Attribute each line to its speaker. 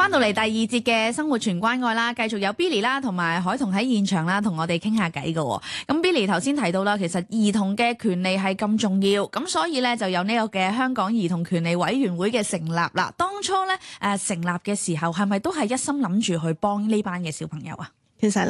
Speaker 1: 翻到嚟第二節嘅生活全關愛啦，繼續有 Billy 啦同埋海彤喺現場啦，同我哋傾下偈嘅。咁 Billy 頭先提到啦，其實兒童嘅權利係咁重要，咁所以咧就有呢個嘅香港兒童權利委員會嘅成立啦。當初咧成立嘅時候係咪都係一心諗住去幫呢班嘅小朋友啊？
Speaker 2: 其實